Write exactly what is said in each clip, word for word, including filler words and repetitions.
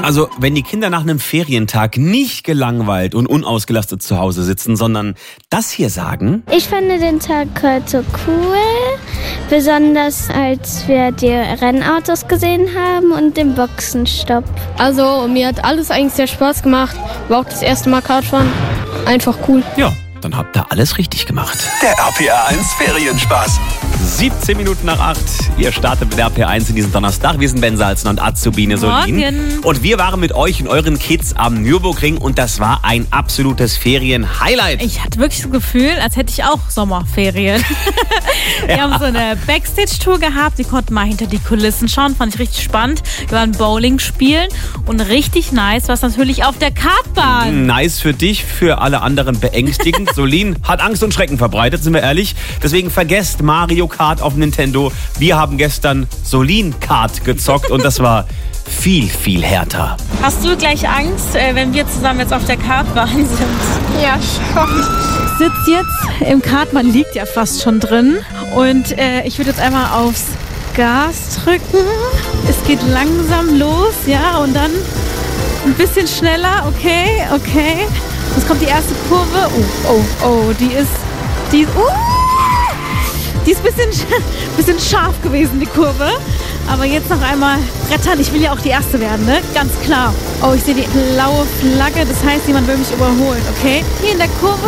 Also, wenn die Kinder nach einem Ferientag nicht gelangweilt und unausgelastet zu Hause sitzen, sondern das hier sagen. Ich fand den Tag heute cool, besonders als wir die Rennautos gesehen haben und den Boxenstopp. Also, mir hat alles eigentlich sehr Spaß gemacht. War auch das erste Mal Kartfahren. Einfach cool. Ja, dann habt ihr alles richtig gemacht. Der R P R eins Ferienspaß. siebzehn Minuten nach acht. Ihr startet mit R P R eins in diesem Donnerstag. Wir sind Ben Salzen und Azubine Solin. Morgen. Und wir waren mit euch und euren Kids am Nürburgring und das war ein absolutes Ferien-Highlight. Ich hatte wirklich das Gefühl, als hätte ich auch Sommerferien. Wir haben so eine Backstage-Tour gehabt. Wir konnten mal hinter die Kulissen schauen. Fand ich richtig spannend. Wir waren Bowling spielen und richtig nice war es natürlich auf der Kartbahn. Nice für dich, für alle anderen beängstigend. Solin hat Angst und Schrecken verbreitet, sind wir ehrlich. Deswegen vergesst Mario Kart auf Nintendo. Wir haben gestern Solin Kart gezockt und das war viel, viel härter. Hast du gleich Angst, wenn wir zusammen jetzt auf der Kartbahn sind? Ja, schon. Ich sitze jetzt im Kart, man liegt ja fast schon drin. Und äh, ich würde jetzt einmal aufs Gas drücken. Es geht langsam los, ja, und dann ein bisschen schneller. Okay, okay. Jetzt kommt die erste Kurve. Oh, oh, oh, die ist, die ist, uh, die ist ein bisschen, bisschen scharf gewesen, die Kurve. Aber jetzt noch einmal brettern. Ich will ja auch die Erste werden, ne? Ganz klar. Oh, ich sehe die blaue Flagge. Das heißt, jemand will mich überholen, okay? Hier in der Kurve.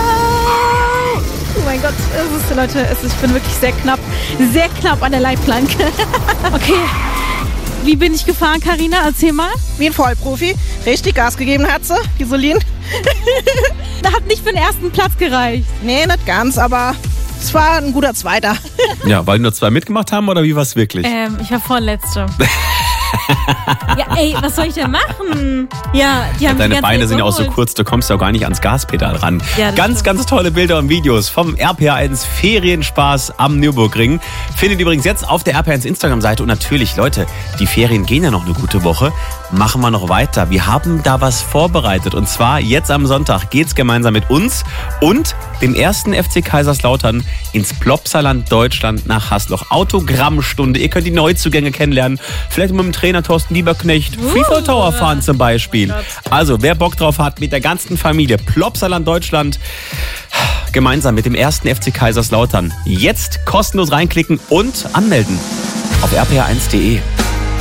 Oh mein Gott, es ist, Leute, es ist, ich bin wirklich sehr knapp, sehr knapp an der Leitplanke. Okay. Wie bin ich gefahren, Carina? Erzähl mal. Wie ein Vollprofi. Richtig Gas gegeben hat sie, die Solin. Da hat nicht für den ersten Platz gereicht. Nee, nicht ganz, aber es war ein guter Zweiter. Ja, weil nur zwei mitgemacht haben oder wie war es wirklich? Ähm, ich war Vorletzte. Ja, ey, was soll ich denn machen? Ja, die haben Deine die ganze Beine Zeit sind ja auch so überholt. kurz, du kommst ja auch gar nicht ans Gaspedal ran. Ja, das ganz, stimmt. ganz tolle Bilder und Videos vom R P R eins Ferienspaß am Nürburgring. Findet übrigens jetzt auf der R P R eins Instagram-Seite. Und natürlich, Leute, die Ferien gehen ja noch eine gute Woche. Machen wir noch weiter. Wir haben da was vorbereitet. Und zwar jetzt am Sonntag geht's gemeinsam mit uns und dem ersten F C Kaiserslautern ins Plopsaland Deutschland nach Hasloch. Autogrammstunde. Ihr könnt die Neuzugänge kennenlernen. Vielleicht mit dem Trainer Thorsten Lieberknecht. Uh, Freefall Tower fahren zum Beispiel. Gott. Also, wer Bock drauf hat, mit der ganzen Familie Plopsaland Deutschland gemeinsam mit dem ersten F C Kaiserslautern jetzt kostenlos reinklicken und anmelden auf r p r eins punkt de.